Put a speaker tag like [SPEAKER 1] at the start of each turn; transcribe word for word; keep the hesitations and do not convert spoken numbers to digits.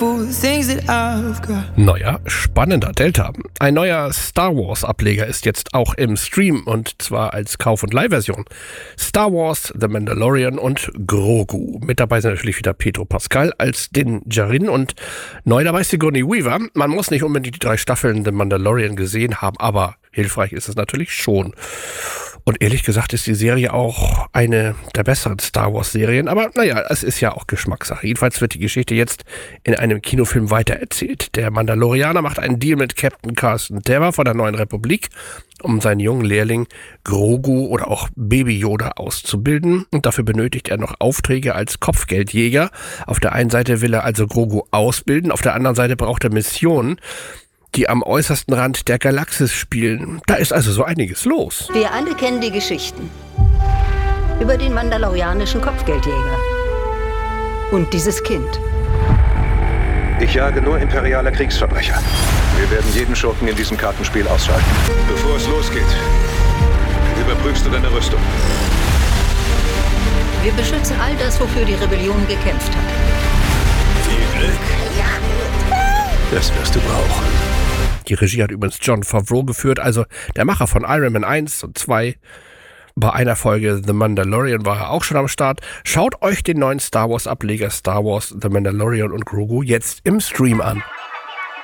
[SPEAKER 1] beautiful things that I've got.
[SPEAKER 2] Neuer, spannender Delta. Ein neuer Star Wars Ableger ist jetzt auch im Stream und zwar als Kauf- und Leihversion. Star Wars, The Mandalorian und Grogu. Mit dabei sind natürlich wieder Pedro Pascal als Din Djarin und neu dabei ist Sigourney Weaver. Man muss nicht unbedingt die drei Staffeln The Mandalorian gesehen haben, aber hilfreich ist es natürlich schon. Und ehrlich gesagt ist die Serie auch eine der besseren Star Wars Serien, aber naja, es ist ja auch Geschmackssache. Jedenfalls wird die Geschichte jetzt in einem Kinofilm weitererzählt. Der Mandalorianer macht einen Deal mit Captain Carson Teva von der Neuen Republik, um seinen jungen Lehrling Grogu oder auch Baby Yoda auszubilden. Und dafür benötigt er noch Aufträge als Kopfgeldjäger. Auf der einen Seite will er also Grogu ausbilden, auf der anderen Seite braucht er Missionen, die am äußersten Rand der Galaxis spielen. Da ist also so einiges los.
[SPEAKER 3] Wir alle kennen die Geschichten über den mandalorianischen Kopfgeldjäger und dieses Kind.
[SPEAKER 4] Ich jage nur imperiale Kriegsverbrecher. Wir werden jeden Schurken in diesem Kartenspiel ausschalten. Bevor es losgeht, überprüfst du deine Rüstung.
[SPEAKER 3] Wir beschützen all das, wofür die Rebellion gekämpft hat.
[SPEAKER 4] Viel Glück. Das wirst du brauchen.
[SPEAKER 2] Die Regie hat übrigens Jon Favreau geführt, also der Macher von Iron Man eins und zwei. Bei einer Folge The Mandalorian war er auch schon am Start. Schaut euch den neuen Star Wars Ableger Star Wars, The Mandalorian und Grogu jetzt im Stream an.